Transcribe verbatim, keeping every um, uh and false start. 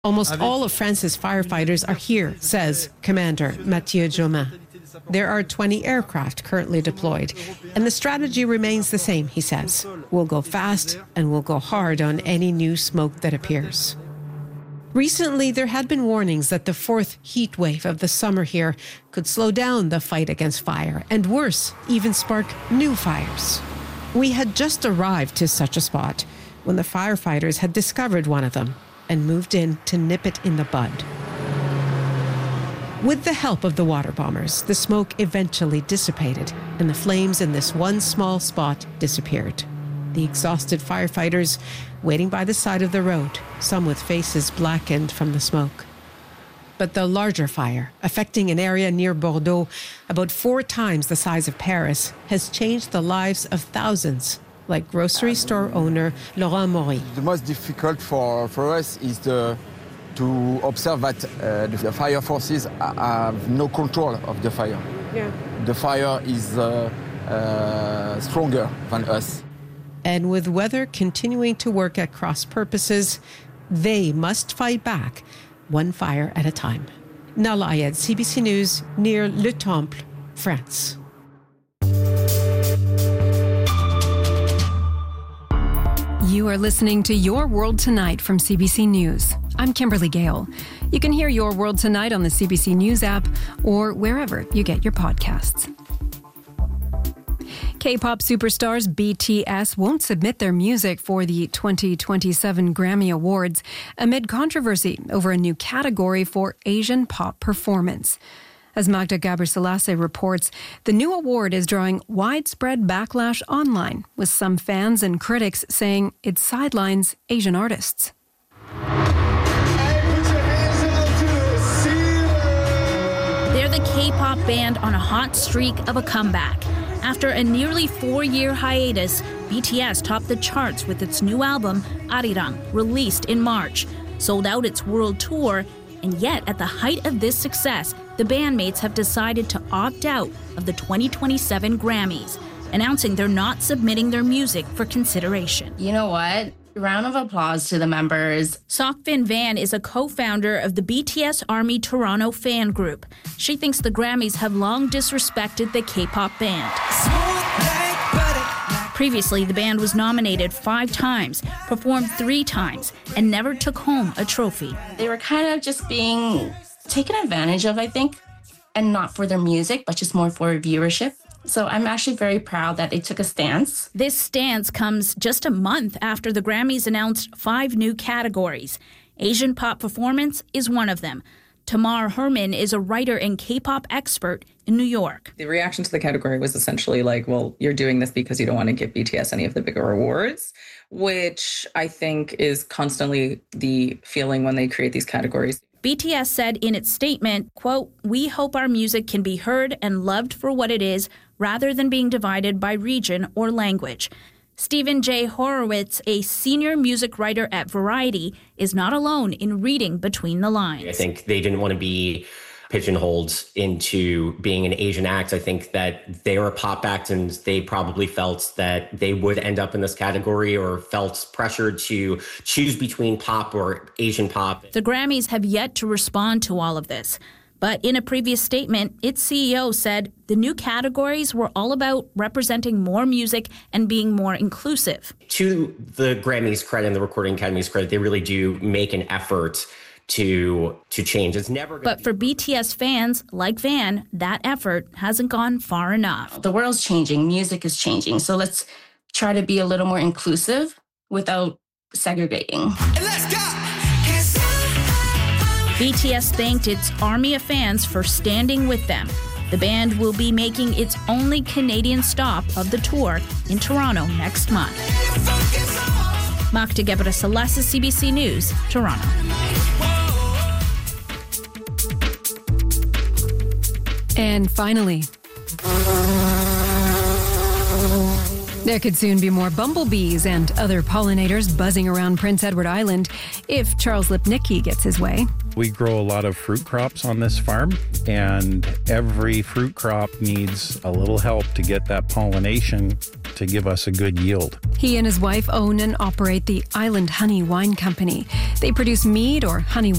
Almost all of France's firefighters are here, says Commander Mathieu Jomain. There are twenty aircraft currently deployed, and the strategy remains the same, he says. We'll go fast and we'll go hard on any new smoke that appears. Recently, there had been warnings that the fourth heat wave of the summer here could slow down the fight against fire, and worse, even spark new fires. We had just arrived to such a spot when the firefighters had discovered one of them and moved in to nip it in the bud. With the help of the water bombers, the smoke eventually dissipated, and the flames in this one small spot disappeared. The exhausted firefighters waiting by the side of the road, some with faces blackened from the smoke. But the larger fire, affecting an area near Bordeaux, about four times the size of Paris, has changed the lives of thousands, like grocery store owner Laurent Maury. The most difficult for, for us is the, to observe that uh, the fire forces have no control of the fire. Yeah. The fire is uh, uh, stronger than us. And with weather continuing to work at cross purposes, they must fight back, one fire at a time. Nahlah Ayed, C B C News, near Le Temple, France. You are listening to Your World Tonight from C B C News. I'm Kimberly Gale. You can hear Your World Tonight on the C B C News app or wherever you get your podcasts. K-pop superstars B T S won't submit their music for the twenty twenty-seven Grammy Awards amid controversy over a new category for Asian pop performance. As Magda Gaberselassie reports, the new award is drawing widespread backlash online, with some fans and critics saying it sidelines Asian artists. They're the K-pop band on a hot streak of a comeback. After a nearly four-year hiatus, B T S topped the charts with its new album, Arirang, released in March, sold out its world tour, and yet at the height of this success, the bandmates have decided to opt out of the twenty twenty-seven Grammys, announcing they're not submitting their music for consideration. You know what? Round of applause to the members. Seokvin Van is a co-founder of the B T S Army Toronto fan group. She thinks the Grammys have long disrespected the K-pop band. Previously, the band was nominated five times, performed three times, and never took home a trophy. They were kind of just being taken advantage of, I think, and not for their music, but just more for viewership. So I'm actually very proud that they took a stance. This stance comes just a month after the Grammys announced five new categories. Asian pop performance is one of them. Tamar Herman is a writer and K-pop expert in New York. The reaction to the category was essentially like, well, you're doing this because you don't want to give B T S any of the bigger awards, which I think is constantly the feeling when they create these categories. B T S said in its statement, quote, "We hope our music can be heard and loved for what it is, rather than being divided by region or language." Stephen J. Horowitz, a senior music writer at Variety, is not alone in reading between the lines. I think they didn't want to be pigeonholed into being an Asian act. I think that they were a pop act and they probably felt that they would end up in this category or felt pressured to choose between pop or Asian pop. The Grammys have yet to respond to all of this. But in a previous statement, its C E O said the new categories were all about representing more music and being more inclusive. To the Grammys' credit and the Recording Academy's credit, they really do make an effort to to change. It's never gonna But for B T S fans like Van, that effort hasn't gone far enough. The world's changing, music is changing, so let's try to be a little more inclusive without segregating. Let's go! B T S thanked its army of fans for standing with them. The band will be making its only Canadian stop of the tour in Toronto next month. Magda Gaberselassie, C B C News, Toronto. And finally, there could soon be more bumblebees and other pollinators buzzing around Prince Edward Island if Charles Lipnicki gets his way. We grow a lot of fruit crops on this farm, and every fruit crop needs a little help to get that pollination to give us a good yield. He and his wife own and operate the Island Honey Wine Company. They produce mead or honey